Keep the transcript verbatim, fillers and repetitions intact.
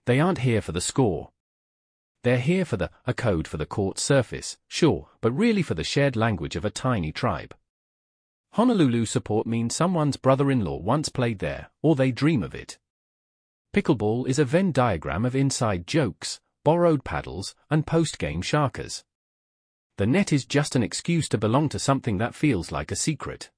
They aren't here for the score. They're here for the, a code for the court surface, sure, but really for the shared language of a tiny tribe. Honolulu support means someone's brother-in-law once played there, or they dream of it. Pickleball is a Venn diagram of inside jokes, borrowed paddles, and post-game sharkers. The net is just an excuse to belong to something that feels like a secret.